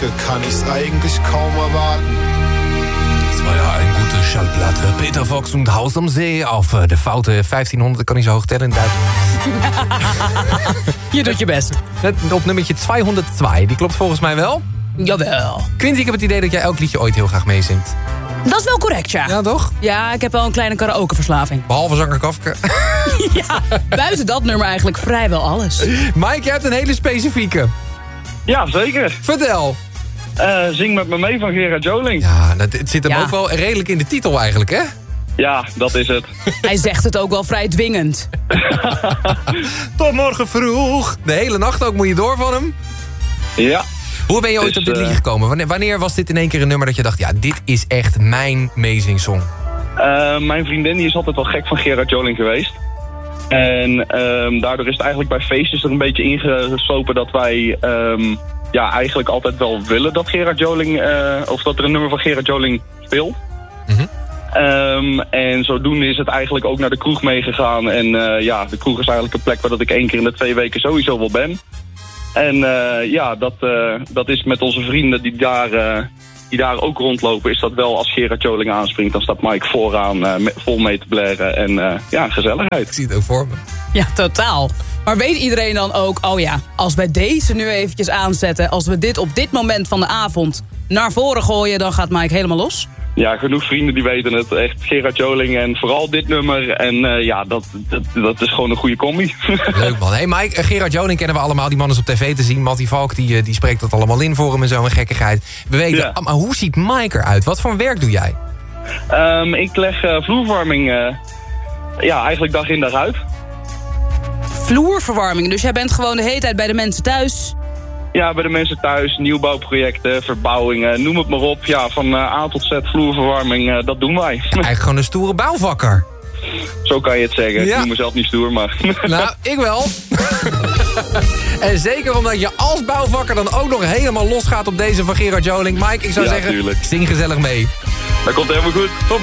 Stücke kann ich's eigentlich kaum erwarten. Das war ja een gute Schallplatte. Peter Fox und Haus am See auf de foute 1500. Ik kan niet zo hoog tellen in Duits. Je doet je best. Op nummertje 202. Die klopt volgens mij wel. Jawel. Quincy, ik heb het idee dat jij elk liedje ooit heel graag meezingt. Dat is wel correct, ja. Ja, toch? Ja, ik heb wel een kleine karaokeverslaving. Behalve zanger Kafka. Ja, buiten dat nummer eigenlijk vrijwel alles. Mike, jij hebt een hele specifieke. Ja, zeker. Vertel. Zing met me mee van Gerard Joling. Ja, het zit hem Ja. ook wel redelijk in de titel eigenlijk, hè? Ja, dat is het. Hij zegt het ook wel vrij dwingend. Tot morgen vroeg. De hele nacht ook moet je door van hem. Ja. Hoe ben je ooit Dus, op dit liedje gekomen? Wanneer was dit in één keer een nummer dat je dacht... ja, dit is echt mijn amazing song? Mijn vriendin die is altijd wel gek van Gerard Joling geweest. En daardoor is het eigenlijk bij feestjes er een beetje ingeslopen dat wij... eigenlijk altijd wel willen dat Gerard Joling... of dat er een nummer van Gerard Joling speelt. Mhm. En zodoende is het eigenlijk ook naar de kroeg meegegaan. En de kroeg is eigenlijk een plek waar dat ik 1 keer in de 2 weken sowieso wel ben. En dat is met onze vrienden die daar ook rondlopen, is dat wel als Gerard Joling aanspringt, dan staat Mike vooraan vol mee te blaren. En gezelligheid. Ik zie het ook voor me. Ja, totaal. Maar weet iedereen dan ook, oh ja, als wij deze nu eventjes aanzetten... als we dit op dit moment van de avond naar voren gooien... dan gaat Mike helemaal los? Ja, genoeg vrienden die weten het. Echt Gerard Joling en vooral dit nummer. En dat is gewoon een goede combi. Leuk man. Hey Mike, Gerard Joling kennen we allemaal. Die man is op tv te zien. Mattie Valk die spreekt dat allemaal in voor hem en zo. Een gekkigheid. We weten, Ja. maar hoe ziet Mike eruit? Wat voor werk doe jij? Ik leg vloerverwarming eigenlijk dag in dag uit. Vloerverwarming, dus jij bent gewoon de hele tijd bij de mensen thuis... Ja, bij de mensen thuis, nieuwbouwprojecten, verbouwingen, noem het maar op. Ja, van A tot Z vloerverwarming, dat doen wij. Eigenlijk gewoon een stoere bouwvakker. Zo kan je het zeggen. Ja. Ik noem mezelf niet stoer, maar... Nou, ik wel. En zeker omdat je als bouwvakker dan ook nog helemaal losgaat op deze van Gerard Joling. Mike, ik zou Ja, zeggen, tuurlijk. zing gezellig mee. Dat komt helemaal goed. Tot